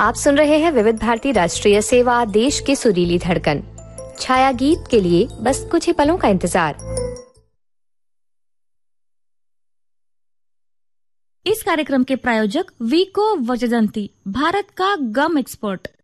आप सुन रहे हैं विविध भारती राष्ट्रीय सेवा, देश की सुरीली धड़कन। छाया गीत के लिए बस कुछ ही पलों का इंतजार। इस कार्यक्रम के प्रायोजक वीको वजदंती, भारत का गम एक्सपर्ट।